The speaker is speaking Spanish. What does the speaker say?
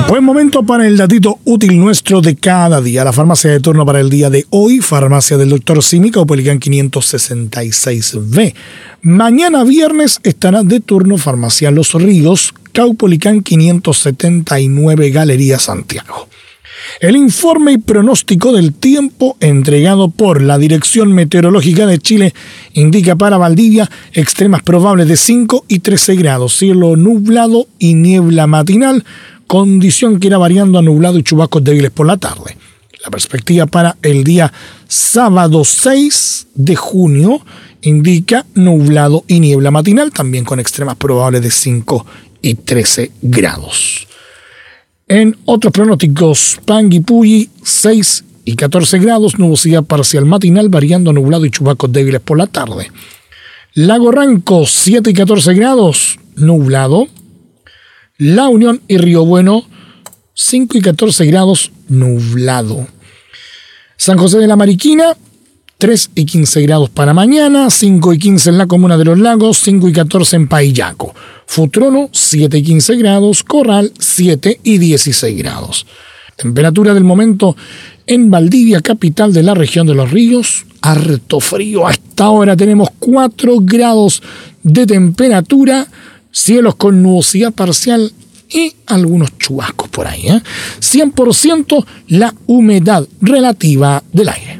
Buen momento para el datito útil nuestro de cada día. La farmacia de turno para el día de hoy, farmacia del Dr. Simi, Caupolicán 566B. Mañana viernes estará de turno farmacia Los Ríos, Caupolicán 579, Galería Santiago. El informe y pronóstico del tiempo entregado por la Dirección Meteorológica de Chile indica para Valdivia extremas probables de 5 y 13 grados, cielo nublado y niebla matinal, condición que irá variando a nublado y chubascos débiles por la tarde. La perspectiva para el día sábado 6 de junio indica nublado y niebla matinal, también con extremas probables de 5 y 13 grados. En otros pronósticos, Panguipulli 6 y 14 grados, nubosidad parcial matinal, variando a nublado y chubascos débiles por la tarde. Lago Ranco 7 y 14 grados, nublado. La Unión y Río Bueno, 5 y 14 grados, nublado. San José de la Mariquina, 3 y 15 grados para mañana, 5 y 15 en la Comuna de los Lagos, 5 y 14 en Paillaco. Futrono, 7 y 15 grados, Corral, 7 y 16 grados. Temperatura del momento en Valdivia, capital de la región de los ríos, harto frío. A esta hora tenemos 4 grados de temperatura, cielos con nubosidad parcial y algunos chubascos por ahí. 100% la humedad relativa del aire.